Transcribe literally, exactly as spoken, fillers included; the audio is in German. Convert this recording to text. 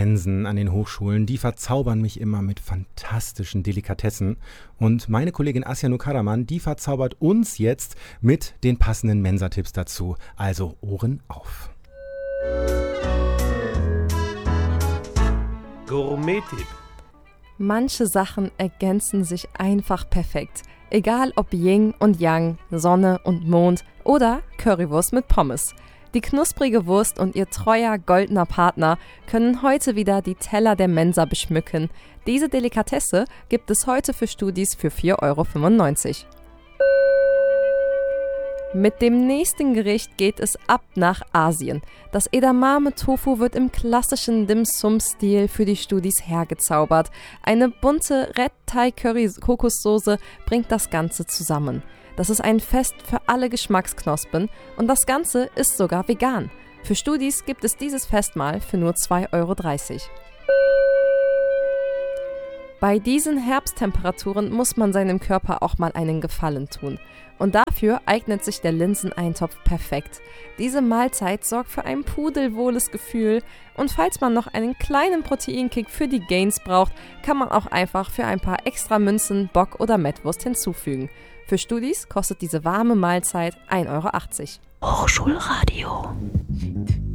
Mensen an den Hochschulen, die verzaubern mich immer mit fantastischen Delikatessen. Und meine Kollegin Asya Karaman, die verzaubert uns jetzt mit den passenden Mensa-Tipps dazu. Also Ohren auf. Gourmet-Tipp. Manche Sachen ergänzen sich einfach perfekt. Egal ob Yin und Yang, Sonne und Mond oder Currywurst mit Pommes. Die knusprige Wurst und ihr treuer goldener Partner können heute wieder die Teller der Mensa beschmücken. Diese Delikatesse gibt es heute für Studis für vier Euro fünfundneunzig. Mit dem nächsten Gericht geht es ab nach Asien. Das Edamame-Tofu wird im klassischen Dim-Sum-Stil für die Studis hergezaubert. Eine bunte Red Thai Curry-Kokossoße bringt das Ganze zusammen. Das ist ein Fest für alle Geschmacksknospen und das Ganze ist sogar vegan. Für Studis gibt es dieses Festmahl für nur zwei Euro dreißig. Bei diesen Herbsttemperaturen muss man seinem Körper auch mal einen Gefallen tun. Und dafür eignet sich der Linseneintopf perfekt. Diese Mahlzeit sorgt für ein pudelwohles Gefühl. Und falls man noch einen kleinen Proteinkick für die Gains braucht, kann man auch einfach für ein paar extra Münzen Bock oder Mettwurst hinzufügen. Für Studis kostet diese warme Mahlzeit ein Euro achtzig. Hochschulradio.